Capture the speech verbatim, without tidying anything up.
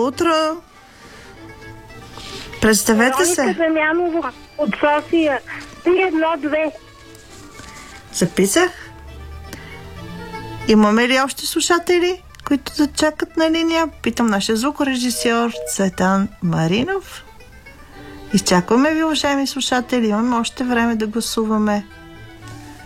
утро! Представете се! Моника Дамянова от София. три едно две. Записах. Имаме ли още слушатели, които да чакат на линия? Питам нашия звукорежисьор Цветан Маринов. Изчакваме ви, уважаеми слушатели. Имаме още време да гласуваме.